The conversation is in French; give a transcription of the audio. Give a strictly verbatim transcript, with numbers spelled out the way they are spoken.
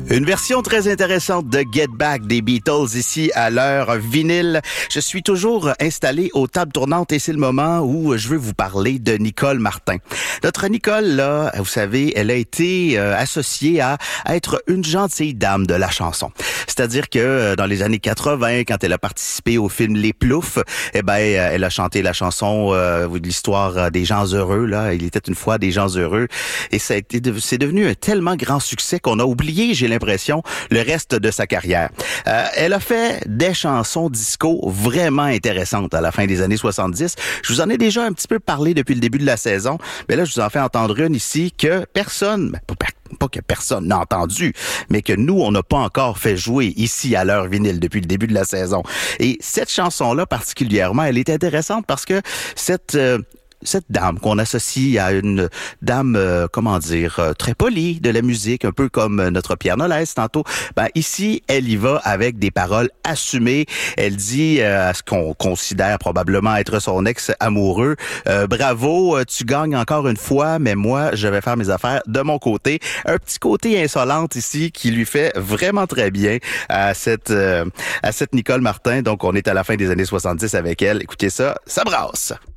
Une version très intéressante de Get Back des Beatles ici à l'heure vinyle. Je suis toujours installé aux tables tournantes et c'est le moment où je veux vous parler de Nicole Martin. Notre Nicole, là, vous savez, elle a été euh, associée à, à être une gentille dame de la chanson. C'est-à-dire que euh, dans les années quatre-vingts, quand elle a participé au film Les Ploufs, eh ben, elle a chanté la chanson euh, de l'histoire des gens heureux. Là, il était une fois des gens heureux, et ça a été, c'est devenu un tellement grand succès qu'on a oublié, j'ai l'impression, le reste de sa carrière. Euh, elle a fait des chansons disco vraiment intéressantes à la fin des années soixante-dix. Je vous en ai déjà un petit peu parlé depuis le début de la saison, mais là, je vous en fais entendre une ici que personne, pas que personne n'a entendu, mais que nous, on n'a pas encore fait jouer ici à l'heure vinyle depuis le début de la saison. Et cette chanson-là, particulièrement, elle est intéressante parce que cette... Euh, cette dame qu'on associe à une dame, euh, comment dire, euh, très polie de la musique, un peu comme euh, notre Pierre Nolès tantôt, ben ici, elle y va avec des paroles assumées. Elle dit euh, à ce qu'on considère probablement être son ex-amoureux, euh, bravo, tu gagnes encore une fois, mais moi, je vais faire mes affaires de mon côté. Un petit côté insolente ici qui lui fait vraiment très bien à cette, euh, à cette Nicole Martin. Donc, on est à la fin des années soixante-dix avec elle. Écoutez ça, ça brasse!